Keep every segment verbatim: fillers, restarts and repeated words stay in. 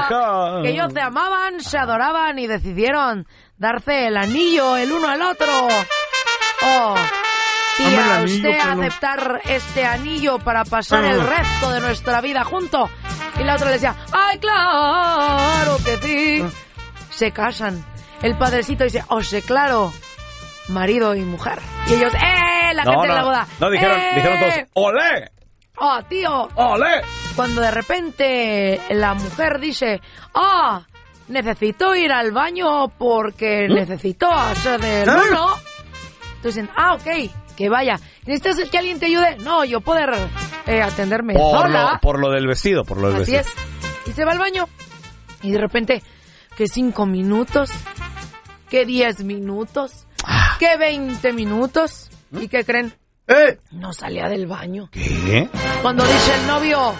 acá. que ellos se amaban, se adoraban y decidieron darse el anillo el uno al otro. Oh, tía, anillo, usted pero... aceptar este anillo para pasar Ah. el resto de nuestra vida juntos. Y la otra le decía, ¡ay, claro que sí! Ah. Se casan. El padrecito dice, ¡oh, sí, claro! Marido y mujer. Y ellos, ¡eh! La No, gente no, en la boda. no, dijeron, ¡eh! dijeron todos, ¡olé! ¡Oh, tío! ¡Olé! Cuando de repente la mujer dice, ¡ah! Necesito ir al baño porque necesito hacer del ¿Eh? uno. Entonces, ah, ok, que vaya. ¿Necesitas que alguien te ayude? No, yo poder eh, atenderme Por sola. lo, por lo del vestido, por lo del Así vestido. es. Y se va al baño. Y de repente, que cinco minutos, que diez minutos, que veinte minutos. ¿Y qué creen? ¡Eh! No salía del baño. ¿Qué? Cuando dice el novio,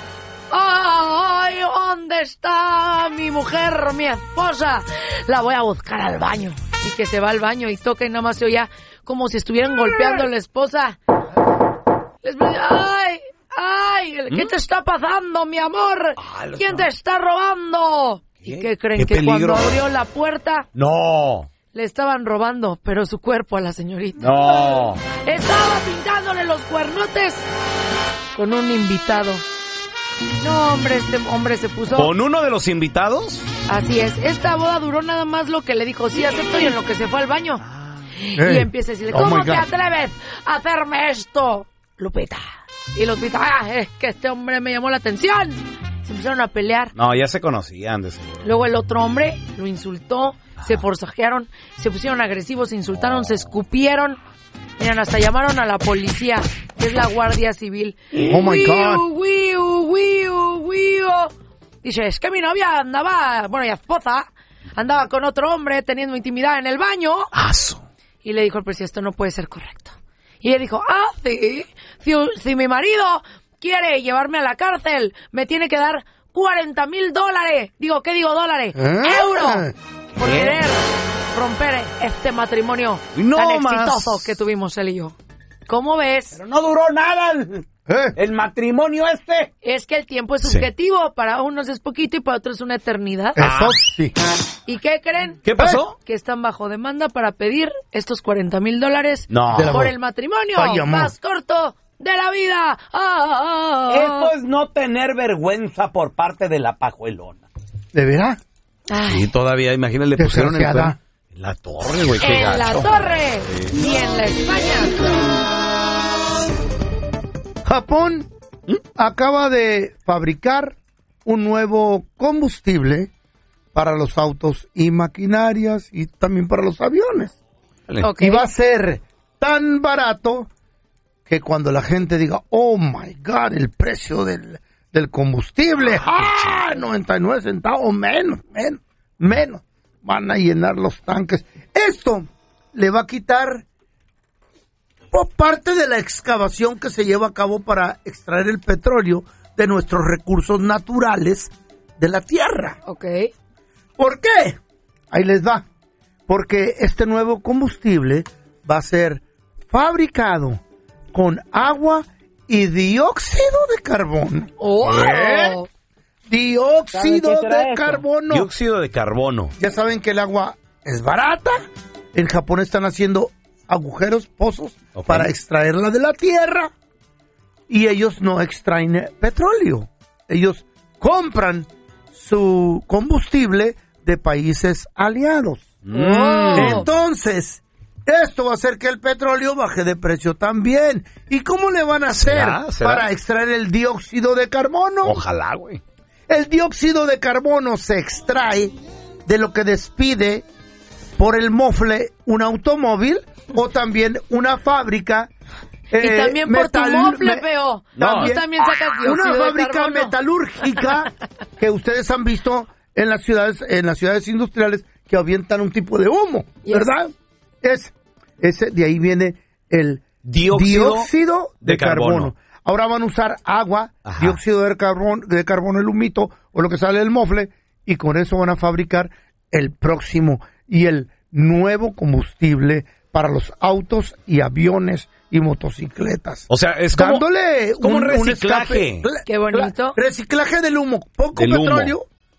¡ay, ¿dónde está mi mujer, mi esposa? La voy a buscar al baño. Y que se va al baño y toca y nada más se oía como si estuvieran golpeando a la esposa. Les dice, ¡ay, ay! ¿Qué te está pasando, mi amor? ¿Quién te está robando? ¿Y qué creen? ¿Qué Que peligro? cuando abrió la puerta, No, le estaban robando, pero su cuerpo a la señorita. no. Estaba pintándole los cuernotes con un invitado. No, hombre, este hombre se puso... ¿Con uno de los invitados? Así es. Esta boda duró nada más lo que le dijo, sí, acepto, y en lo que se fue al baño. Y Hey. empieza a decirle, Oh, ¿cómo my te God. atreves a hacerme esto, Lupita? Y Lupita, ah, es que este hombre me llamó la atención. Se empezaron a pelear. No, ya se conocían de seguro. Luego el otro hombre lo insultó, se forcejearon, se pusieron agresivos, se insultaron, se escupieron. Miren, hasta llamaron a la policía, que es la Guardia Civil. Oh, my God. Wiu, wiu, wiu, wiu. Dice, es que mi novia andaba, bueno, y esposa, andaba con otro hombre teniendo intimidad en el baño. ¡Aso! Y le dijo el presidente, esto no puede ser correcto. Y ella dijo, ah, sí, si, si mi marido quiere llevarme a la cárcel, me tiene que dar cuarenta mil dólares. Digo, ¿qué digo dólares? ¿Eh? ¡Euros! Por querer romper este matrimonio No tan más. exitoso que tuvimos él y yo. ¿Cómo ves? Pero no duró nada el, ¿Eh? el matrimonio este. Es que el tiempo es Sí. subjetivo. Para unos es poquito y para otros una eternidad. Eso sí. ¿Y qué creen? ¿Qué pasó? Que están bajo demanda para pedir estos cuarenta mil dólares No. De la por boda. el matrimonio Ay, amor. más corto de la vida. Ah, ah, ah. Esto es no tener vergüenza por parte de la pajuelona. ¿De veras? Ay, Sí, todavía, imagínate, le pusieron el Desgraciada. cuerno. En la torre, güey, qué en la gacho. torre y en la España. Japón acaba de fabricar un nuevo combustible para los autos y maquinarias y también para los aviones. Dale. Ok. Y va a ser tan barato que cuando la gente diga, oh my God, el precio del, del combustible, ¡ah! noventa y nueve centavos, menos, menos, menos. Van a llenar los tanques. Esto le va a quitar por parte de la excavación que se lleva a cabo para extraer el petróleo de nuestros recursos naturales de la tierra. Ok. ¿Por qué? Ahí les va. Porque este nuevo combustible va a ser fabricado con agua y dióxido de carbono. Oh. ¿Eh? Dióxido ¿Saben qué será de eso? carbono. Dióxido de carbono. Ya saben que el agua es barata. En Japón están haciendo agujeros, pozos, Ok. para extraerla de la tierra. Y ellos no extraen petróleo. Ellos compran su combustible de países aliados. Oh. Entonces, esto va a hacer que el petróleo baje de precio también. ¿Y cómo le van a hacer ¿Será? ¿Será? para extraer el dióxido de carbono? Ojalá, güey. El dióxido de carbono se extrae de lo que despide por el mofle un automóvil o también una fábrica. Y eh, también por tu metal- mofle, me- feo. No. Tú también sacas dióxido Una de fábrica carbono. metalúrgica que ustedes han visto en las ciudades, en las ciudades industriales que avientan un tipo de humo, Yes. ¿verdad? Es, ese, de ahí viene el Dióxido dióxido de, de carbono. carbono. Ahora van a usar agua, Ajá. dióxido de carbono, de carbono, el humito o lo que sale del mofle, y con eso van a fabricar el próximo y el nuevo combustible para los autos y aviones y motocicletas. O sea, es como, dándole es como un reciclaje. escape. Cla- Qué bonito. cla- reciclaje del humo. Poco Del humo. petróleo,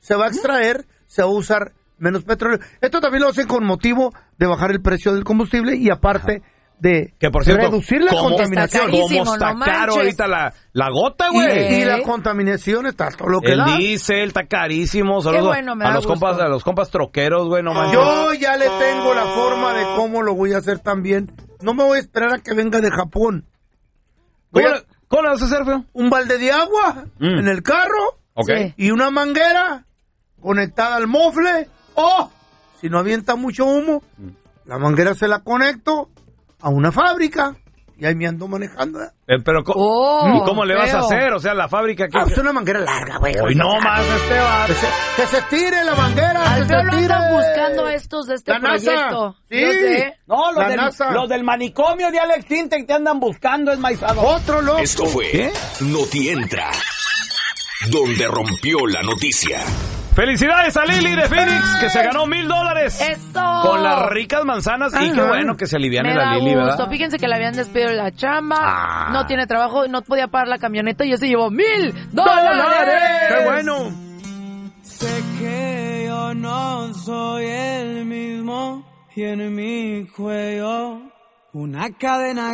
se va a extraer, se va a usar menos petróleo. Esto también lo hacen con motivo de bajar el precio del combustible y aparte de Que por cierto, reducir la ¿cómo contaminación. está carísimo? ¿Cómo está no caro manches. ahorita la, la gota, Y, güey? y la contaminación está todo lo que El da. diésel está carísimo. Saludos bueno, me a da los gusto. compas, a los compas troqueros, güey, no manches. Yo ya le tengo la forma de cómo lo voy a hacer también. No me voy a esperar a que venga de Japón. Voy ¿Cómo, a- le- ¿Cómo le vas a hacer, feo? un balde de agua Mm. en el carro Ok. Sí. y una manguera conectada al mofle. ¡Oh! Si no avienta mucho humo, la manguera se la conecto a una fábrica y ahí me ando manejando. Eh, pero, co- Oh, ¿y cómo le vas a feo. hacer? O sea, la fábrica que... Ah, es una manguera larga, güey. Hoy no más, Esteban. Que se, que se tire la manguera, Al que feo se lo tire. andan buscando estos de este La NASA. proyecto. Sí. Yo sé. No, los La del, NASA. los del manicomio de Alex Sintek te andan buscando, es maizado. Otro loco. Esto fue Noti Entra, donde rompió la noticia. Felicidades a Lili de Phoenix, que se ganó mil dólares. ¡Eso! Con las ricas manzanas. Y qué Ajá. bueno que se aliviane Me la da Lili, gusto. ¿verdad? Fíjense que le habían despedido de la chamba. Ah. No tiene trabajo, no podía pagar la camioneta y yo se llevó mil dólares. ¡Qué bueno! Sé que yo no soy el mismo y en mi cuello una cadena